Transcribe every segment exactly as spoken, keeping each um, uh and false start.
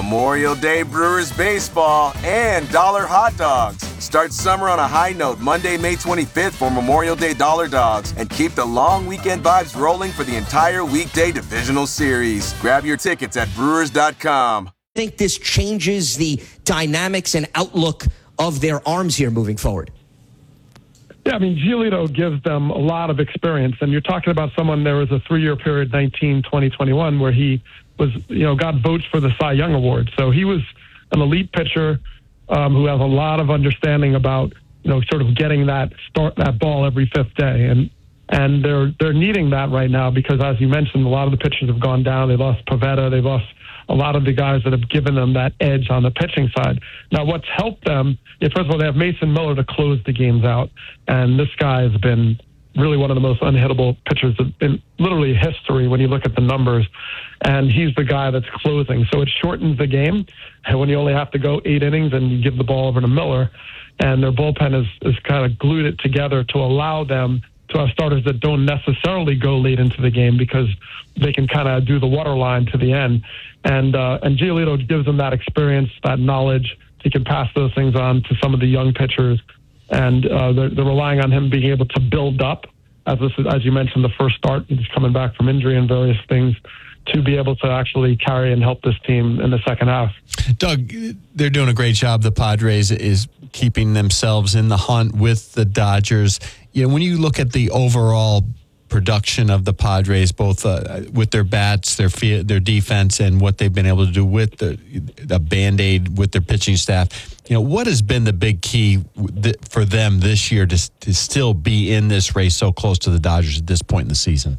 Memorial Day Brewers baseball and dollar hot dogs. Start summer on a high note Monday, May twenty-fifth for Memorial Day Dollar Dogs and keep the long weekend vibes rolling for the entire weekday divisional series. Grab your tickets at brewers dot com. I think this changes the dynamics and outlook of their arms here moving forward. Yeah, I mean, Giolito gives them a lot of experience. And you're talking about someone, there was a three-year period, nineteen, twenty, twenty-one, where he was, you know, got votes for the Cy Young Award. So he was an elite pitcher um, who has a lot of understanding about, you know, sort of getting that start that ball every fifth day. And and they're they're needing that right now because, as you mentioned, a lot of the pitchers have gone down. They lost Pivetta. They lost a lot of the guys that have given them that edge on the pitching side. Now, what's helped them, is, first of all, they have Mason Miller to close the games out. And this guy has been really one of the most unhittable pitchers in literally history when you look at the numbers. And he's the guy that's closing. So it shortens the game. And when you only have to go eight innings and you give the ball over to Miller, and their bullpen is, is kind of glued it together to allow them to have starters that don't necessarily go late into the game because they can kind of do the water line to the end. And uh, and Giolito gives them that experience, that knowledge. He can pass those things on to some of the young pitchers. And uh, they're, they're relying on him being able to build up, as this is, as you mentioned, the first start. He's coming back from injury and various things, to be able to actually carry and help this team in the second half. Doug, they're doing a great job. The Padres is keeping themselves in the hunt with the Dodgers. You know, when you look at the overall production of the Padres, both uh, with their bats, their their defense, and what they've been able to do with the, the Band-Aid with their pitching staff, you know, what has been the big key for them this year to, to still be in this race so close to the Dodgers at this point in the season?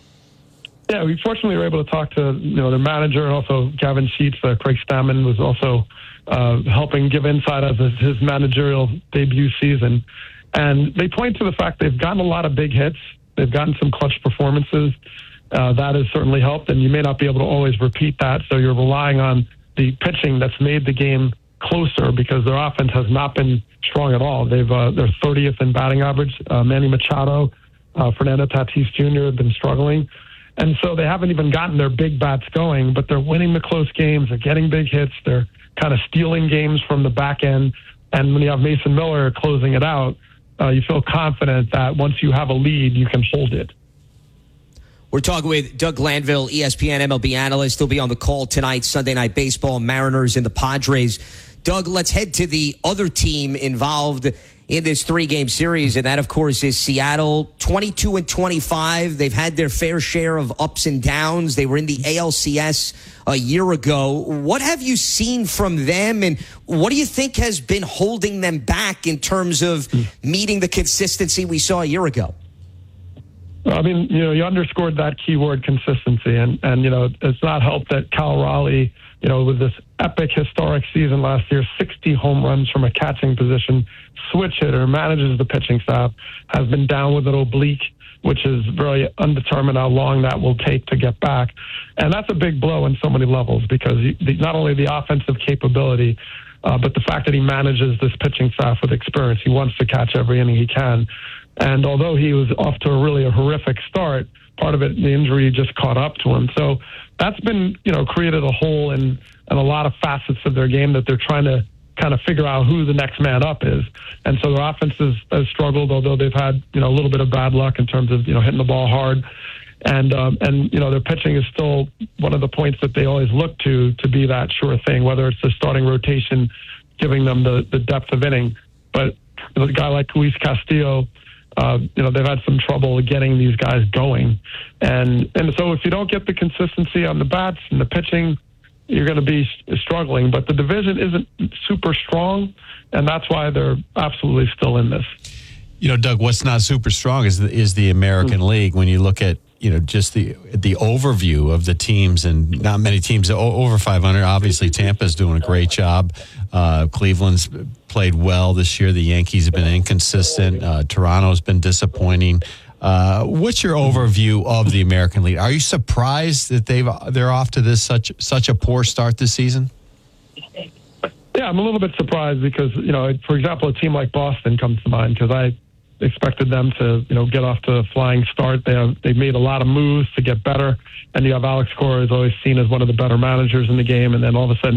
Yeah, we fortunately were able to talk to, you know, their manager and also Gavin Sheets. Uh, Craig Stammen was also uh, helping give insight of his, his managerial debut season. And they point to the fact they've gotten a lot of big hits. They've gotten some clutch performances. Uh, that has certainly helped, and you may not be able to always repeat that. So you're relying on the pitching that's made the game closer because their offense has not been strong at all. They've uh, they're thirtieth in batting average. Uh, Manny Machado, uh, Fernando Tatis Junior have been struggling. And so they haven't even gotten their big bats going, but they're winning the close games. They're getting big hits. They're kind of stealing games from the back end. And when you have Mason Miller closing it out, uh, you feel confident that once you have a lead, you can hold it. We're talking with Doug Glanville, E S P N M L B analyst. He'll be on the call tonight, Sunday Night Baseball, Mariners and the Padres. Doug, let's head to the other team involved in this three-game series, and that, of course, is Seattle. twenty-two and twenty-five. They've had their fair share of ups and downs. They were in the A L C S a year ago. What have you seen from them, and what do you think has been holding them back in terms of meeting the consistency we saw a year ago? I mean, you know, you underscored that keyword, consistency, and, and you know, it's not helped that Cal Raleigh, you know, with this epic, historic season last year, sixty home runs from a catching position, switch hitter, manages the pitching staff, has been down with an oblique, which is very undetermined how long that will take to get back. And that's a big blow in so many levels because he, the, not only the offensive capability, uh, but the fact that he manages this pitching staff with experience. He wants to catch every inning he can. And although he was off to a really a horrific start, part of it, the injury just caught up to him. So that's been, you know, created a hole in, in a lot of facets of their game that they're trying to kind of figure out who the next man up is. And so their offense has, has struggled, although they've had, you know, a little bit of bad luck in terms of, you know, hitting the ball hard. And, um, and you know, their pitching is still one of the points that they always look to, to be that sure thing, whether it's the starting rotation, giving them the, the depth of inning. But a guy like Luis Castillo, Uh, you know, they've had some trouble getting these guys going. And and so if you don't get the consistency on the bats and the pitching, you're going to be struggling. But the division isn't super strong, and that's why they're absolutely still in this. You know, Doug, what's not super strong is the, is the American mm-hmm. League. When you look at, you know, just the the overview of the teams, and not many teams over five hundred. Obviously, Tampa's doing a great job. Uh, Cleveland's played well this year. The Yankees have been inconsistent. Uh, Toronto's been disappointing. Uh, what's your overview of the American League? Are you surprised that they've they're off to this such such a poor start this season? Yeah, I'm a little bit surprised because, you know, for example, a team like Boston comes to mind because I expected them to, you know, get off to a flying start. They have, they've made a lot of moves to get better, and you have Alex Cora, who's always seen as one of the better managers in the game, and then all of a sudden